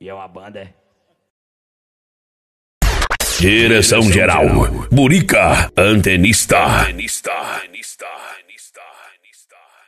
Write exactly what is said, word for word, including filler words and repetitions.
E é uma banda, é? Direção geral, Burica, antenista. Antenista, antenista, antenista, antenista.